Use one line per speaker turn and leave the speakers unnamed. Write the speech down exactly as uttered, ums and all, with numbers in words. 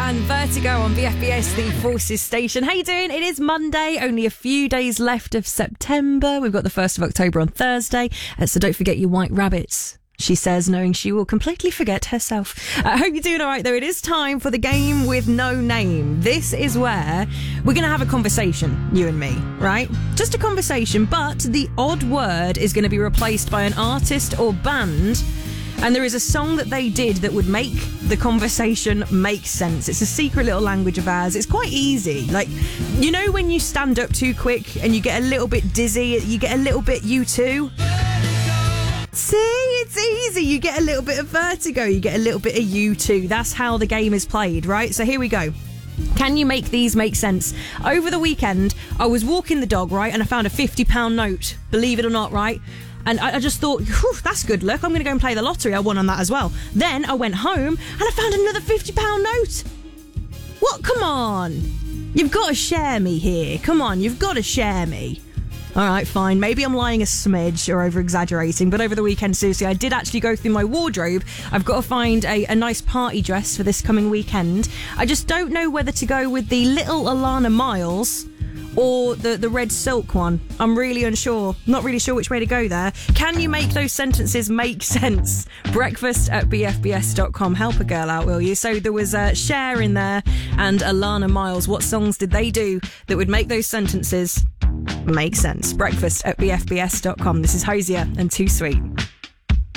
and Vertigo on B F B S, the Forces station. How you doing? It is Monday, only a few days left of September. We've got the first of October on Thursday, uh, so don't forget your white rabbits, she says, knowing she will completely forget herself. I uh, hope you're doing all right, though. It is time for the game with no name. This is where we're going to have a conversation, you and me, right? Just a conversation, but the odd word is going to be replaced by an artist or band, and there is a song that they did that would make the conversation make sense. It's a secret little language of ours. It's quite easy. Like, you know when you stand up too quick and you get a little bit dizzy, you get a little bit U two? See, it's easy. You get a little bit of vertigo, you get a little bit of U two. That's how the game is played, right? So here we go. Can you make these make sense? Over the weekend, I was walking the dog, right, and I found a fifty pound note, believe it or not, right? And I just thought, that's good luck. I'm going to go and play the lottery. I won on that as well. Then I went home and I found another fifty pound note. What? Come on. You've got to share me here. Come on, you've got to share me. All right, fine. Maybe I'm lying a smidge or over-exaggerating, but over the weekend, seriously, I did actually go through my wardrobe. I've got to find a, a nice party dress for this coming weekend. I just don't know whether to go with the little Alana Miles or the, the red silk one. I'm really unsure. Not really sure which way to go there. Can you make those sentences make sense? Breakfast at b f b s dot com. Help a girl out, will you? So there was uh, Cher in there and Alana Miles. What songs did they do that would make those sentences make sense? Breakfast at b f b s dot com. This is Hosier and Too Sweet.